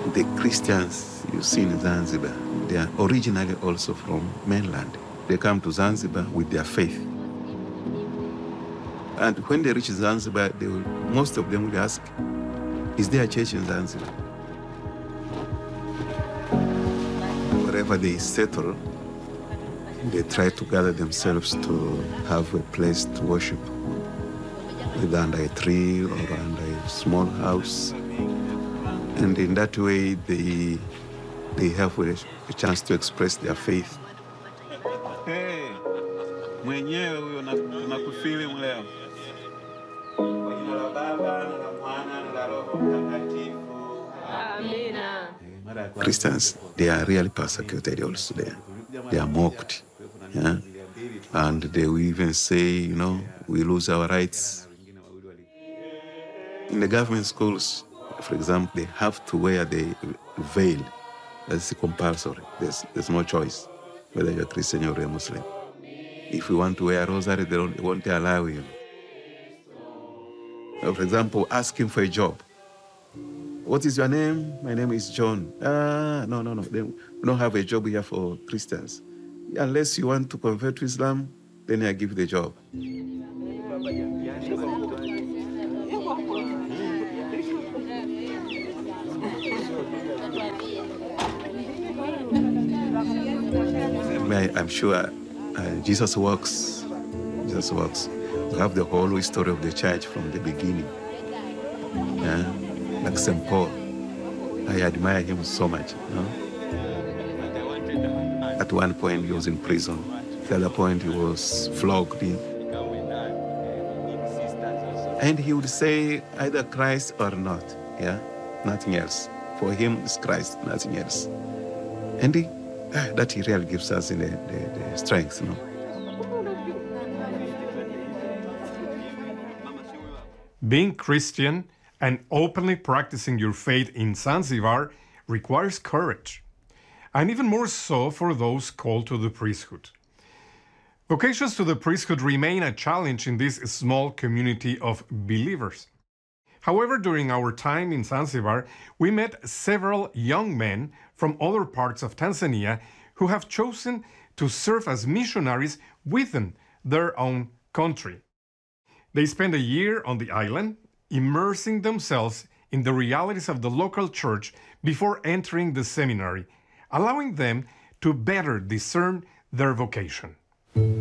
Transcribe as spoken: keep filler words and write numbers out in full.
The Christians you see in Zanzibar, they are originally also from mainland. They come to Zanzibar with their faith. And when they reach Zanzibar, they will, most of them will ask, is there a church in Zanzibar? Wherever they settle, they try to gather themselves to have a place to worship, either under a tree or under a small house. And in that way, they, they have a, a chance to express their faith. Hey, mwenyewe huyo nakufili mleo. Kwa jina la Baba na la Mwana na la Roho Mtakatifu. Amina. Christians, they are really persecuted also there. They are mocked. Yeah? And they will even say, you know, we lose our rights. In the government schools, for example, they have to wear the veil. That's compulsory. There's, there's no choice, whether you're a Christian or a Muslim. If you want to wear a rosary, they, don't, they won't allow you. For example, asking for a job. What is your name? My name is John. Ah, no, no, no. They, we don't have a job here for Christians. Unless you want to convert to Islam, then I give you the job. I'm sure uh, Jesus works. Jesus works. We have the whole history of the church from the beginning. Yeah? Like Saint Paul. I admire him so much. You know? At one point, he was in prison. At the other point, he was flogged. And he would say either Christ or not. Yeah? Nothing else. For him, it's Christ, nothing else. And he, ah, that he really gives us the, the, the strength, you know. Being Christian and openly practicing your faith in Zanzibar requires courage, and even more so for those called to the priesthood. Vocations to the priesthood remain a challenge in this small community of believers. However, during our time in Zanzibar, we met several young men from other parts of Tanzania who have chosen to serve as missionaries within their own country. They spent a year on the island, immersing themselves in the realities of the local church before entering the seminary, allowing them to better discern their vocation.